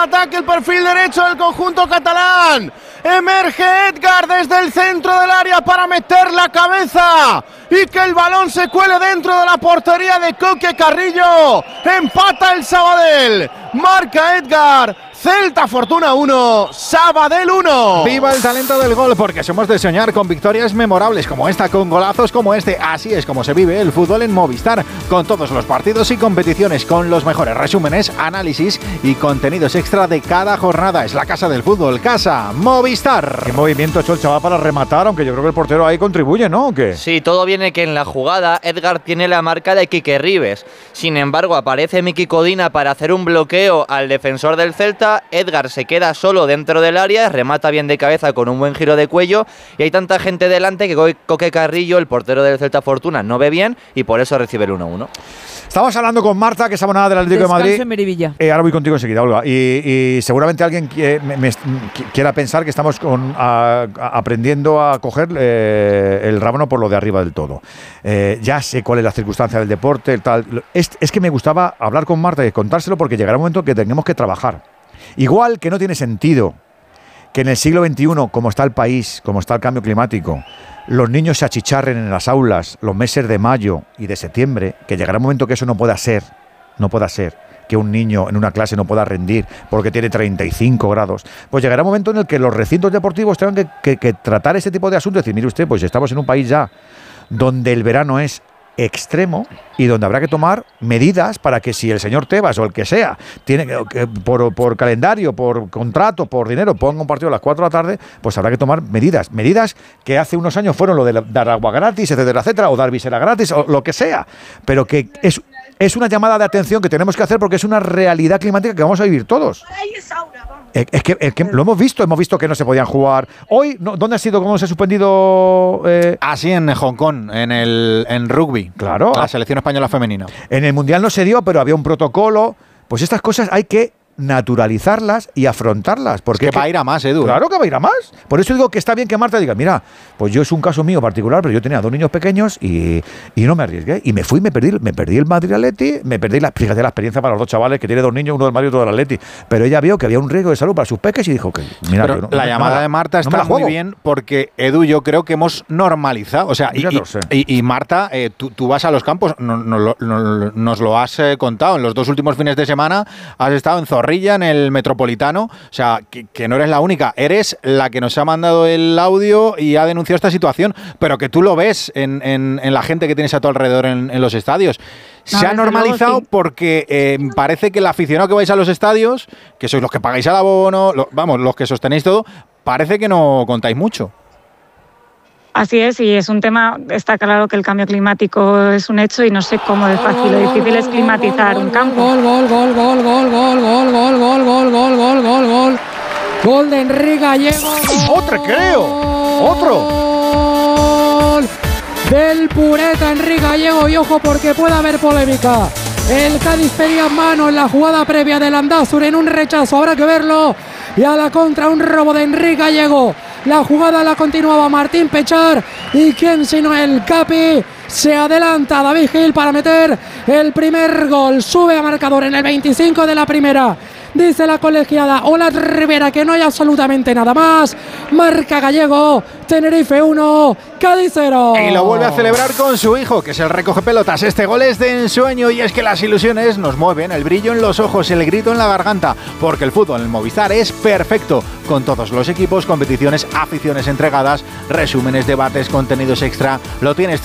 ataque el perfil derecho del conjunto catalán. Emerge Edgar desde el centro del área para meter la cabeza y que el balón se cuele dentro de la portería de Coque Carrillo. Empata el Sabadell. Marca Edgar. Celta Fortuna 1, Sabadell 1. ¡Viva el talento del gol! Porque somos de soñar con victorias memorables como esta, con golazos como este. Así es como se vive el fútbol en Movistar, con todos los partidos y competiciones, con los mejores resúmenes, análisis y contenidos extra de cada jornada. Es la casa del fútbol, Casa Movistar. ¿Qué movimiento ha hecho el chaval para rematar? Aunque yo creo que el portero ahí contribuye, ¿no? ¿O qué? Sí, todo viene que en la jugada Edgar tiene la marca de Quique Ribes. Sin embargo, aparece Miki Codina para hacer un bloqueo al defensor del Celta. Edgar se queda solo dentro del área, remata bien de cabeza con un buen giro de cuello y hay tanta gente delante que Coque Carrillo, el portero del Celta Fortuna, no ve bien y por eso recibe el 1-1. Estamos hablando con Marta, que es abonada del Atlético de Madrid. En Merivilla. Ahora voy contigo enseguida, Olga. Y seguramente alguien quiera pensar que estamos aprendiendo a coger el rábano por lo de arriba del todo. Ya sé cuál es la circunstancia del deporte. Tal. Es que me gustaba hablar con Marta y contárselo porque llegará un momento que tengamos que trabajar. Igual que no tiene sentido que en el siglo XXI, como está el país, como está el cambio climático, los niños se achicharren en las aulas los meses de mayo y de septiembre, que llegará un momento que eso no pueda ser, que un niño en una clase no pueda rendir porque tiene 35 grados, pues llegará un momento en el que los recintos deportivos tengan que tratar ese tipo de asuntos y decir, mire usted, pues estamos en un país ya donde el verano es extremo y donde habrá que tomar medidas para que si el señor Tebas o el que sea tiene que por calendario, por contrato, por dinero ponga un partido a las 4 de la tarde, pues habrá que tomar medidas que hace unos años fueron lo de dar agua gratis, etcétera, etcétera, o dar visera gratis o lo que sea, pero que es una llamada de atención que tenemos que hacer porque es una realidad climática que vamos a vivir todos. Es que lo hemos visto que no se podían jugar. Hoy, ¿dónde ha sido? ¿Cómo se ha suspendido? Así en Hong Kong, en rugby. Claro. La selección española femenina. En el Mundial no se dio, pero había un protocolo. Pues estas cosas hay que naturalizarlas y afrontarlas. Porque es que va a ir a más, Edu. Claro que va a ir a más. Por eso digo que está bien que Marta diga, mira, pues yo es un caso mío particular, pero yo tenía 2 niños pequeños y no me arriesgué. Y me perdí el Madrid Atleti, fíjate la experiencia para los 2 chavales que tiene 2 niños, uno del Madrid y otro del Atleti. Pero ella vio que había un riesgo de salud para sus peques y dijo que, mira, pero la llamada de Marta está muy bien porque, Edu, yo creo que hemos normalizado. O sea, y Marta, tú vas a los campos, nos lo has contado, en los 2 últimos fines de semana has estado en Zorrilla, en el Metropolitano, o sea, que no eres la única, eres la que nos ha mandado el audio y ha denunciado esta situación, pero que tú lo ves en la gente que tienes a tu alrededor en los estadios. Se ha normalizado luego, sí. Porque parece que el aficionado que vais a los estadios, que sois los que pagáis el abono, los que sostenéis todo, parece que no contáis mucho. Así es, y es un tema, está claro que el cambio climático es un hecho y no sé cómo de fácil o difícil es climatizar un campo. Gol de Enrique Gallego. ¡Otro, creo! ¡Otro! Del pureta Enrique Gallego y ojo porque puede haber polémica. El Cádiz pedía mano en la jugada previa del Landázuri en un rechazo, habrá que verlo. Y a la contra un robo de Enrique Gallego. La jugada la continuaba Martín Pechar y quién sino el Capi. Se adelanta David Gil para meter el primer gol. Sube a marcador en el 25 de la primera. Dice la colegiada Ola Rivera que no hay absolutamente nada más. Marca Gallego, Tenerife 1, Cádiz 0. Y lo vuelve a celebrar con su hijo, que es el recoge pelotas. Este gol es de ensueño y es que las ilusiones nos mueven, el brillo en los ojos, el grito en la garganta, porque el fútbol en el Movistar es perfecto, con todos los equipos, competiciones, aficiones entregadas, resúmenes, debates, contenidos extra. Lo tienes todo.